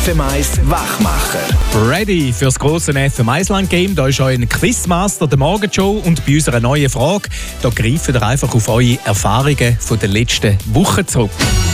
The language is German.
FM1 Wachmacher. Ready für das grosse FM1-Land-Game. Da ist euer Quizmaster der Morgenshow. Und bei unserer neuen Frage, da greifen wir einfach auf eure Erfahrungen von der letzten Woche zurück.